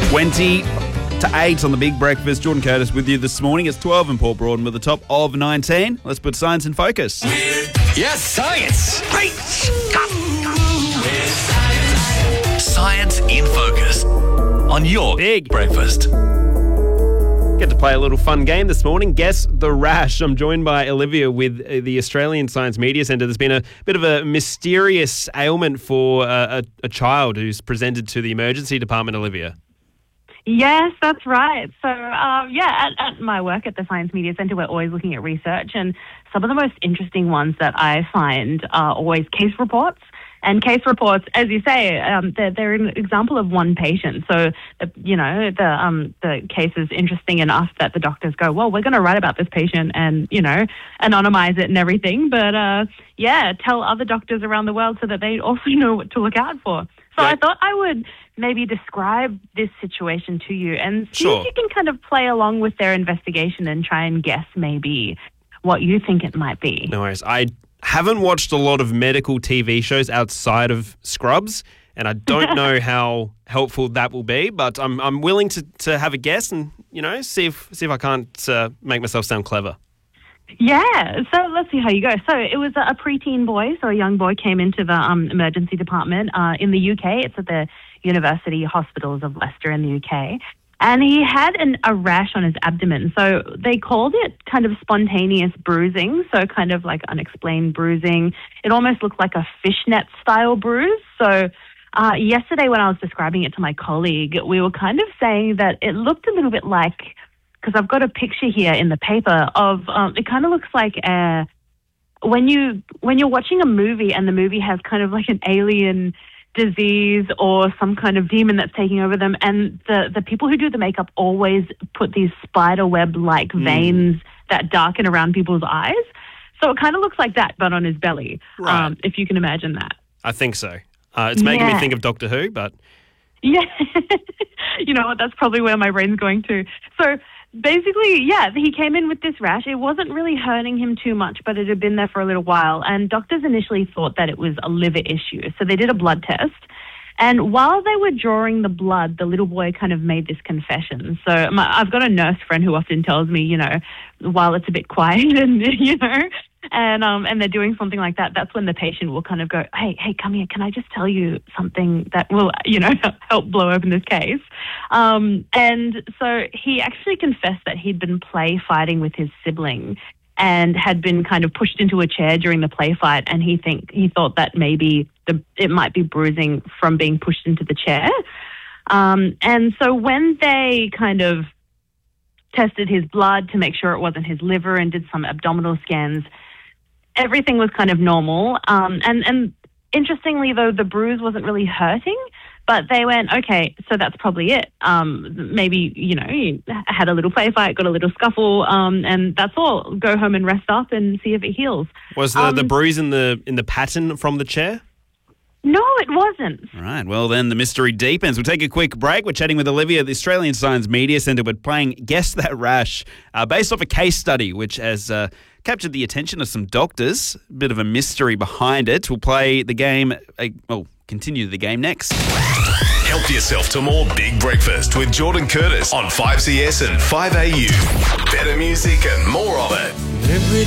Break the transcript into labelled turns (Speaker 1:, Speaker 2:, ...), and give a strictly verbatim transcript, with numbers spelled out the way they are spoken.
Speaker 1: twenty to eight on the Big Breakfast. Jordan Curtis with you this morning. It's twelve and Paul Broaden with the top of nineteen. Let's put science in focus.
Speaker 2: Yes, science. Great. Science in focus on your
Speaker 1: Big
Speaker 2: Breakfast.
Speaker 3: Get to play a little fun game this morning. Guess the rash. I'm joined by Olivia with uh, the Australian Science Media Centre. There's been a bit of a mysterious ailment for uh, a, a child who's presented to the emergency department, Olivia.
Speaker 4: Yes, that's right. So, um, yeah, at, at my work at the Science Media Centre, we're always looking at research, and some of the most interesting ones that I find are always case reports. And case reports, as you say, um, they're, they're an example of one patient. So, uh, you know, the um, the case is interesting enough that the doctors go, well, we're going to write about this patient and, you know, anonymize it and everything. But, uh, yeah, tell other doctors around the world so that they also know what to look out for. So
Speaker 3: Right.
Speaker 4: I thought I would maybe describe this situation to you and see
Speaker 3: Sure.
Speaker 4: if you can kind of play along with their investigation and try and guess maybe what you think it might be.
Speaker 3: No worries. I haven't watched a lot of medical T V shows outside of Scrubs, and I don't know how helpful that will be, but I'm I'm willing to, to have a guess and, you know, see if see if I can't uh, make myself sound clever.
Speaker 4: Yeah, so let's see how you go. So it was a preteen boy, so a young boy came into the um, emergency department uh, in the U K. It's at the University Hospitals of Leicester in the U K. And he had an, a rash on his abdomen. So they called it kind of spontaneous bruising, so kind of like unexplained bruising. It almost looked like a fishnet-style bruise. So uh, yesterday when I was describing it to my colleague, we were kind of saying that it looked a little bit like, because I've got a picture here in the paper of, um, it kind of looks like a, when, you, when you're watching a movie and the movie has kind of like an alien disease or some kind of demon that's taking over them, and the, the people who do the makeup always put these spider web-like
Speaker 3: Mm.
Speaker 4: veins that darken around people's eyes. So it kind of looks like that, but on his belly,
Speaker 3: Right.
Speaker 4: um, if you can imagine that.
Speaker 3: I think so. Uh, it's making me
Speaker 4: Yeah.
Speaker 3: think of Doctor Who, but
Speaker 4: Yeah. You know what? That's probably where my brain's going to. So basically, yeah, he came in with this rash. It wasn't really hurting him too much, but it had been there for a little while. And doctors initially thought that it was a liver issue. So they did a blood test. And while they were drawing the blood, the little boy kind of made this confession. So my, I've got a nurse friend who often tells me, you know, while it's a bit quiet and, you know, and um and they're doing something like that, that's when the patient will kind of go, hey, hey, come here, can I just tell you something that will, you know, help blow open this case? Um, and so he actually confessed that he'd been play fighting with his sibling and had been kind of pushed into a chair during the play fight, and he think he thought that maybe the, it might be bruising from being pushed into the chair. Um, and so when they kind of tested his blood to make sure it wasn't his liver and did some abdominal scans, everything was kind of normal. Um, and, and interestingly, though, the bruise wasn't really hurting, but they went, okay, so that's probably it. Um, maybe, you know, you had a little play fight, got a little scuffle, um, and that's all. Go home and rest up and see if it heals.
Speaker 3: was the,
Speaker 4: Um,
Speaker 3: the bruise in the in the pattern from the chair?
Speaker 4: No, it wasn't.
Speaker 1: All right, well then the mystery deepens. We'll take a quick break. We're chatting with Olivia at the Australian Science Media Centre. We're playing Guess That Rash, uh, based off a case study which has uh, captured the attention of some doctors. A bit of a mystery behind it. We'll play the game, uh, well, continue the game next.
Speaker 2: Help yourself to more Big Breakfast with Jordan Curtis on five C S and five A U. Better music and more of it.
Speaker 5: Every